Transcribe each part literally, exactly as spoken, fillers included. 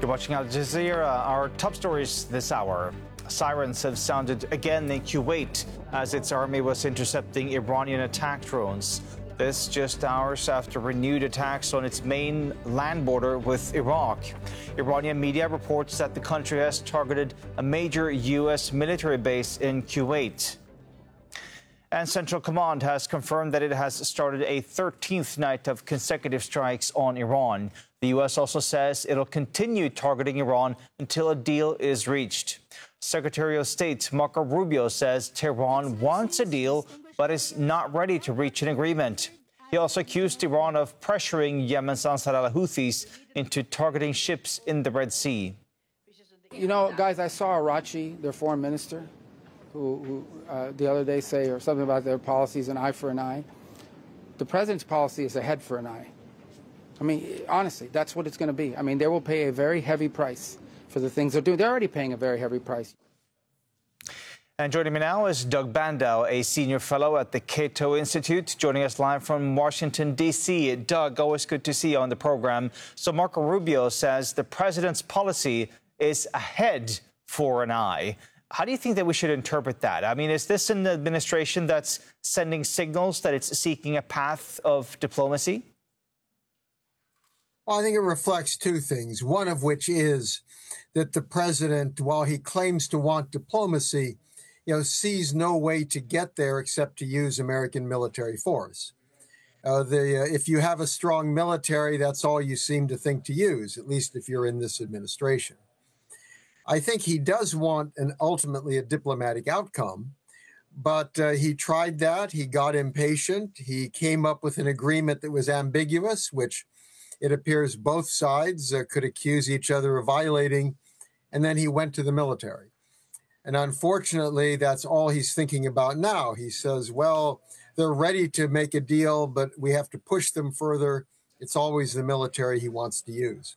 You're watching Al Jazeera. Our top stories this hour. Sirens have sounded again in Kuwait as its army was intercepting Iranian attack drones. This just hours after renewed attacks on its main land border with Iraq. Iranian media reports that the country has targeted a major U S military base in Kuwait. And Central Command has confirmed that it has started a thirteenth night of consecutive strikes on Iran. The U S also says it'll continue targeting Iran until a deal is reached. Secretary of State Marco Rubio says Tehran wants a deal but is not ready to reach an agreement. He also accused Iran of pressuring Yemen's Ansar al-Houthis into targeting ships in the Red Sea. You know, guys, I saw Arachi, their foreign minister, who, who uh, the other day say or something about their policies, an eye for an eye. The president's policy is a head for an eye. I mean, honestly, that's what it's going to be. I mean, they will pay a very heavy price for the things they're doing. They're already paying a very heavy price. And joining me now is Doug Bandow, a senior fellow at the Cato Institute, joining us live from Washington, D C Doug, always good to see you on the program. So Marco Rubio says the president's policy is a head for an eye. How do you think that we should interpret that? I mean, is this an administration that's sending signals that it's seeking a path of diplomacy? Well, I think it reflects two things, one of which is that the president, while he claims to want diplomacy, you know, sees no way to get there except to use American military force. Uh, the, uh, if you have a strong military, that's all you seem to think to use, at least if you're in this administration. I think he does want an ultimately a diplomatic outcome, but uh, he tried that. He got impatient. He came up with an agreement that was ambiguous, which it appears both sides uh, could accuse each other of violating, and then he went to the military. And unfortunately, that's all he's thinking about now. He says, well, they're ready to make a deal, but we have to push them further. It's always the military he wants to use.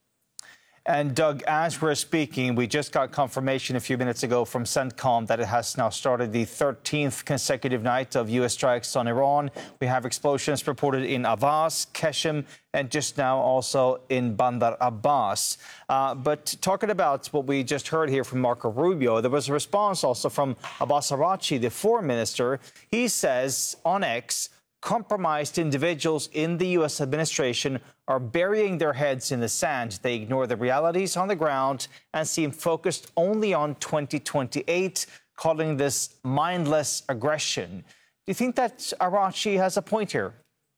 And Doug, as we're speaking, we just got confirmation a few minutes ago from CENTCOM that it has now started the thirteenth consecutive night of U S strikes on Iran. We have explosions reported in Avaz, Qeshm, and just now also in Bandar Abbas. Uh, but talking about what we just heard here from Marco Rubio, there was a response also from Abbas Arachi, the foreign minister. He says on X, compromised individuals in the U S administration are burying their heads in the sand. They ignore the realities on the ground and seem focused only on twenty twenty-eight, calling this mindless aggression. Do you think that Arachi has a point here?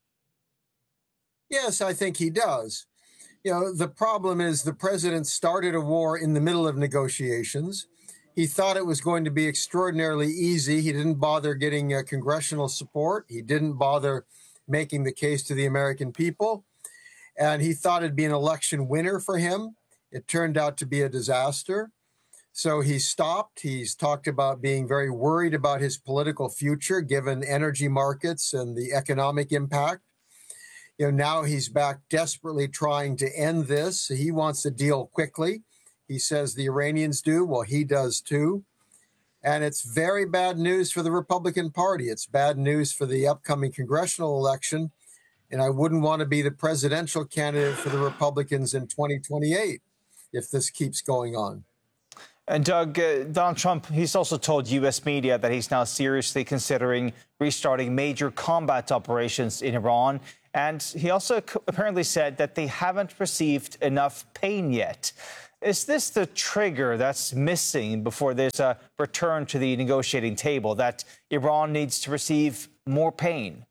Yes, I think he does. You know, the problem is the president started a war in the middle of negotiations. He thought it was going to be extraordinarily easy. He didn't bother getting uh, congressional support. He didn't bother making the case to the American people. And he thought it'd be an election winner for him. It turned out to be a disaster. So he stopped. He's talked about being very worried about his political future, given energy markets and the economic impact. You know, now he's back desperately trying to end this. He wants a deal quickly. He says the Iranians do. Well, he does too. And it's very bad news for the Republican Party. It's bad news for the upcoming congressional election. And I wouldn't want to be the presidential candidate for the Republicans in twenty twenty-eight if this keeps going on. And Doug, uh, Donald Trump, he's also told U S media that he's now seriously considering restarting major combat operations in Iran. And he also apparently said that they haven't received enough pain yet. Is this the trigger that's missing before there's a return to the negotiating table, that Iran needs to receive more pain?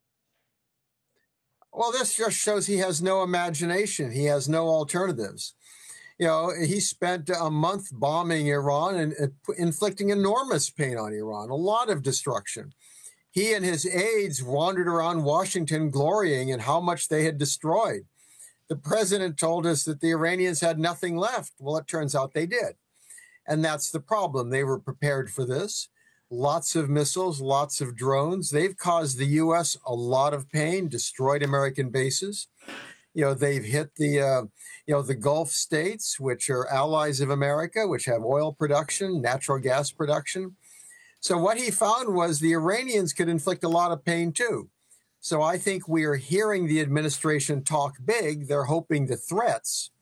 Well, this just shows he has no imagination. He has no alternatives. You know, he spent a month bombing Iran and uh, inflicting enormous pain on Iran, a lot of destruction. He and his aides wandered around Washington glorying in how much they had destroyed. The president told us that the Iranians had nothing left. Well, it turns out they did. And that's the problem. They were prepared for this. Lots of missiles, lots of drones. They've caused the U S a lot of pain, destroyed American bases. You know, they've hit the, uh, you know, the Gulf states, which are allies of America, which have oil production, natural gas production. So what he found was the Iranians could inflict a lot of pain, too. So I think we are hearing the administration talk big. They're hoping the threats.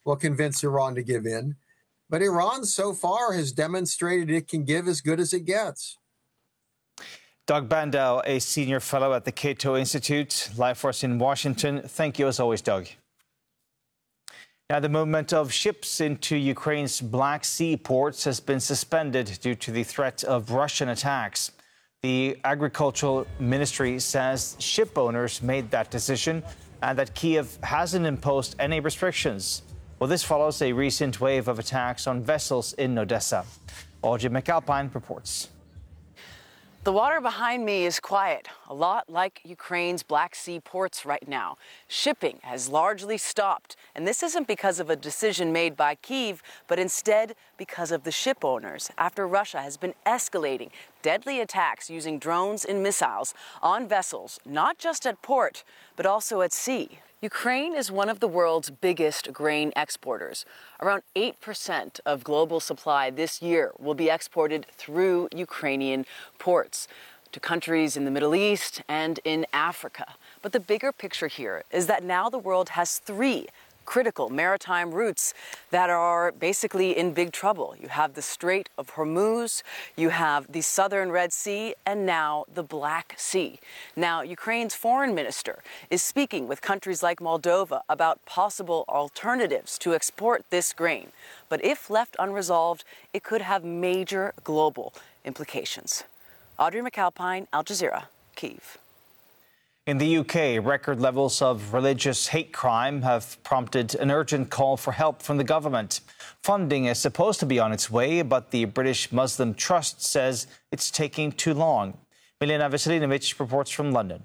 will convince Iran to give in. But Iran so far has demonstrated it can give as good as it gets. Doug Bandow, a senior fellow at the Cato Institute, live for us in Washington. Thank you as always, Doug. Now, the movement of ships into Ukraine's Black Sea ports has been suspended due to the threat of Russian attacks. The Agricultural Ministry says ship owners made that decision and that Kiev hasn't imposed any restrictions. Well, this follows a recent wave of attacks on vessels in Odessa. Audrey McAlpine reports. The water behind me is quiet, a lot like Ukraine's Black Sea ports right now. Shipping has largely stopped, and this isn't because of a decision made by Kyiv, but instead because of the ship owners, after Russia has been escalating deadly attacks using drones and missiles on vessels, not just at port, but also at sea. Ukraine is one of the world's biggest grain exporters. Around eight percent of global supply this year will be exported through Ukrainian ports to countries in the Middle East and in Africa. But the bigger picture here is that now the world has three critical maritime routes that are basically in big trouble. You have the Strait of Hormuz, you have the southern Red Sea, and now the Black Sea. Now, Ukraine's foreign minister is speaking with countries like Moldova about possible alternatives to export this grain. But if left unresolved, it could have major global implications. Audrey McAlpine, Al Jazeera, Kyiv. In the U K, record levels of religious hate crime have prompted an urgent call for help from the government. Funding is supposed to be on its way, but the British Muslim Trust says it's taking too long. Milena Veselinovic reports from London.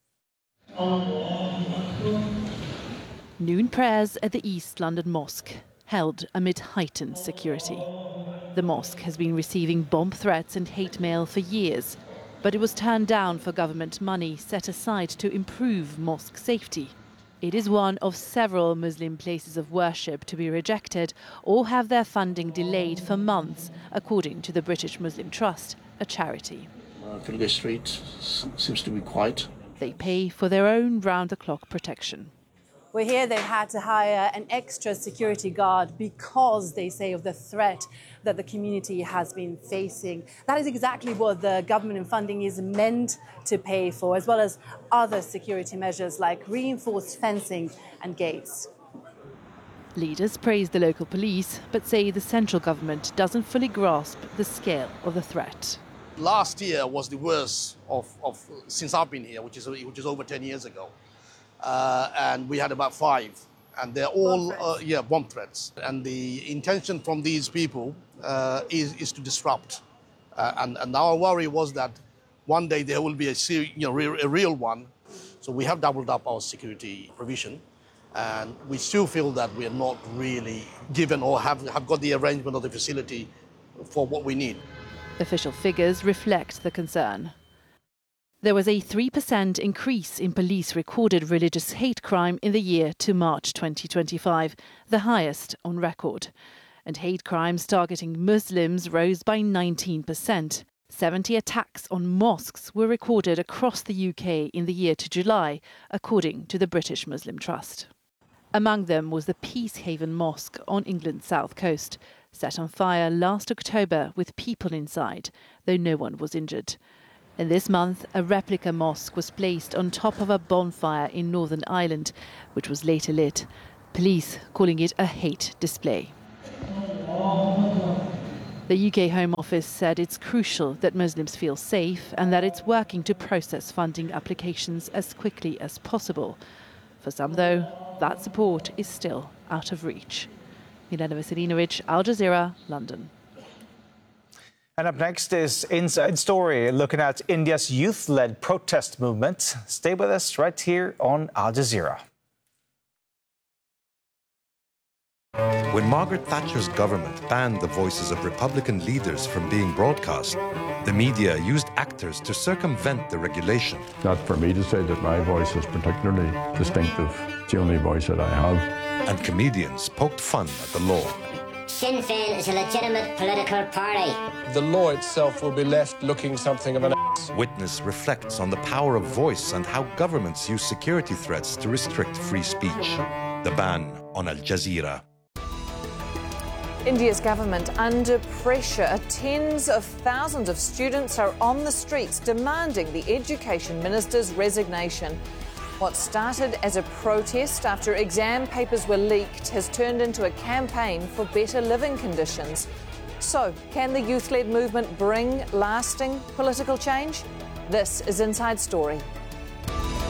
Noon prayers at the East London Mosque, held amid heightened security. The mosque has been receiving bomb threats and hate mail for years, but it was turned down for government money set aside to improve mosque safety. It is one of several Muslim places of worship to be rejected or have their funding delayed for months, according to the British Muslim Trust, a charity. Uh, Filgate Street seems to be quiet. They pay for their own round-the-clock protection. We're here, they've had to hire an extra security guard because they say of the threat that the community has been facing. That is exactly what the government and funding is meant to pay for, as well as other security measures like reinforced fencing and gates. Leaders praise the local police, but say the central government doesn't fully grasp the scale of the threat. Last year was the worst of, of since I've been here, which is, which is over ten years ago. Uh, and we had about five, and they're all uh, yeah bomb threats. And the intention from these people uh, is is to disrupt. Uh, and and our worry was that one day there will be a ser- you know re- a real one. So we have doubled up our security provision, and we still feel that we are not really given or have have got the arrangement of the facility for what we need. Official figures reflect the concern. There was a three percent increase in police recorded religious hate crime in the year to March twenty twenty-five, the highest on record. And hate crimes targeting Muslims rose by nineteen percent. seventy attacks on mosques were recorded across the U K in the year to July, according to the British Muslim Trust. Among them was the Peacehaven Mosque on England's south coast, set on fire last October with people inside, though no one was injured. And this month, a replica mosque was placed on top of a bonfire in Northern Ireland, which was later lit, police calling it a hate display. The U K Home Office said it's crucial that Muslims feel safe and that it's working to process funding applications as quickly as possible. For some, though, that support is still out of reach. Milena Veselinovic, Al Jazeera, London. And up next is Inside Story, looking at India's youth-led protest movement. Stay with us right here on Al Jazeera. When Margaret Thatcher's government banned the voices of Republican leaders from being broadcast, the media used actors to circumvent the regulation. Not for me to say that my voice is particularly distinctive. It's the only voice that I have. And comedians poked fun at the law. Sinn Féin is a legitimate political party. The law itself will be left looking something of an ass. Witness reflects on the power of voice and how governments use security threats to restrict free speech. The ban on Al Jazeera. India's government under pressure. Tens of thousands of students are on the streets demanding the education minister's resignation. What started as a protest after exam papers were leaked has turned into a campaign for better living conditions. So, can the youth-led movement bring lasting political change? This is Inside Story.